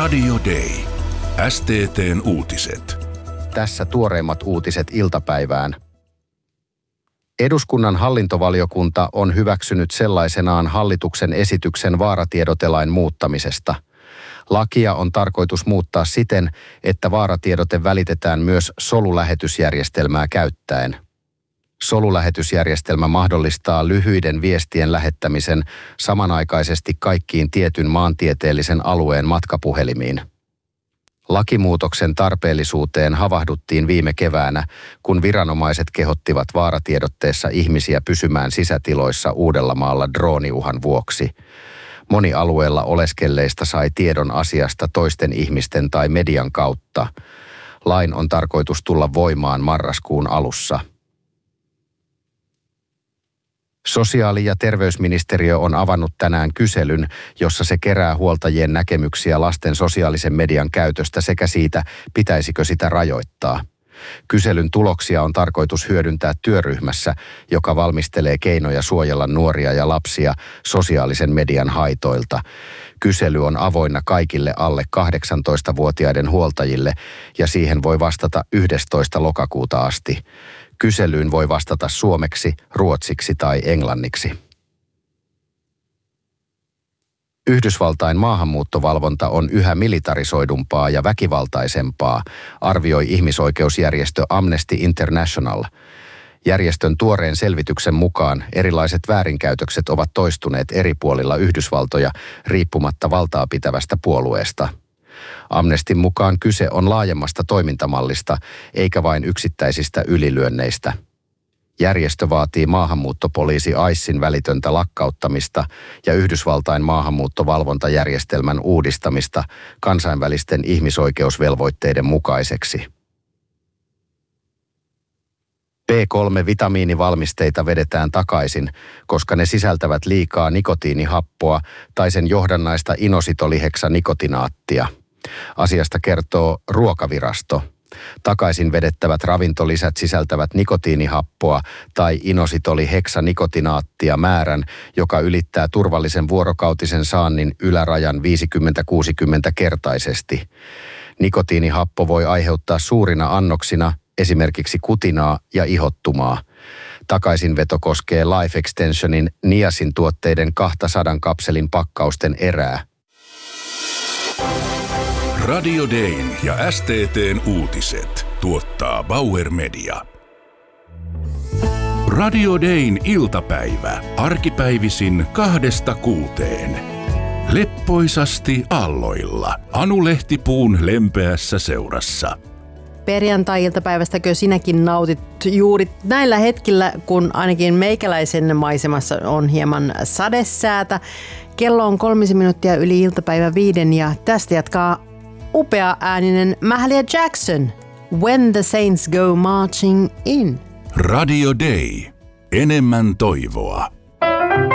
Radio Day. STT:n uutiset. Tässä tuoreimmat uutiset iltapäivään. Eduskunnan hallintovaliokunta on hyväksynyt sellaisenaan hallituksen esityksen vaaratiedotelain muuttamisesta. Lakia on tarkoitus muuttaa siten, että vaaratiedote välitetään myös solulähetysjärjestelmää käyttäen. Solulähetysjärjestelmä mahdollistaa lyhyiden viestien lähettämisen samanaikaisesti kaikkiin tietyn maantieteellisen alueen matkapuhelimiin. Lakimuutoksen tarpeellisuuteen havahduttiin viime keväänä, kun viranomaiset kehottivat vaaratiedotteessa ihmisiä pysymään sisätiloissa Uudellamaalla drooniuhan vuoksi. Moni alueella oleskelleista sai tiedon asiasta toisten ihmisten tai median kautta. Lain on tarkoitus tulla voimaan marraskuun alussa. Sosiaali- ja terveysministeriö on avannut tänään kyselyn, jossa se kerää huoltajien näkemyksiä lasten sosiaalisen median käytöstä sekä siitä, pitäisikö sitä rajoittaa. Kyselyn tuloksia on tarkoitus hyödyntää työryhmässä, joka valmistelee keinoja suojella nuoria ja lapsia sosiaalisen median haitoilta. Kysely on avoinna kaikille alle 18-vuotiaiden huoltajille ja siihen voi vastata 11. lokakuuta asti. Kyselyyn voi vastata suomeksi, ruotsiksi tai englanniksi. Yhdysvaltain maahanmuuttovalvonta on yhä militarisoidumpaa ja väkivaltaisempaa, arvioi ihmisoikeusjärjestö Amnesty International. Järjestön tuoreen selvityksen mukaan erilaiset väärinkäytökset ovat toistuneet eri puolilla Yhdysvaltoja riippumatta valtaa pitävästä puolueesta. Amnestyn mukaan kyse on laajemmasta toimintamallista, eikä vain yksittäisistä ylilyönneistä. Järjestö vaatii maahanmuuttopoliisi ICEin välitöntä lakkauttamista ja Yhdysvaltain maahanmuuttovalvontajärjestelmän uudistamista kansainvälisten ihmisoikeusvelvoitteiden mukaiseksi. B3-vitamiinivalmisteita vedetään takaisin, koska ne sisältävät liikaa nikotiinihappoa tai sen johdannaista inositoliheksanikootinaattia. Asiasta kertoo Ruokavirasto. Takaisin vedettävät ravintolisät sisältävät nikotiinihappoa tai inositoliheksanikootinaattia määrän, joka ylittää turvallisen vuorokautisen saannin ylärajan 50-60 kertaisesti. Nikotiinihappo voi aiheuttaa suurina annoksina esimerkiksi kutinaa ja ihottumaa. Takaisinveto koskee Life Extensionin Niasin tuotteiden 200 kapselin pakkausten erää. Radio Dayn ja STT:n uutiset tuottaa Bauer Media. Radio Dayn iltapäivä, arkipäivisin 2–6. Leppoisasti aalloilla, Anu Lehtipuun lempeässä seurassa. Perjantai-iltapäivästäkö sinäkin nautit juuri näillä hetkillä, kun ainakin meikäläisen maisemassa on hieman sadesäätä. Kello on 3 minuuttia yli iltapäivä 5 ja tästä jatkaa upea ääninen Mahalia Jackson. When the Saints Go Marching In. Radio Day. Enemmän toivoa.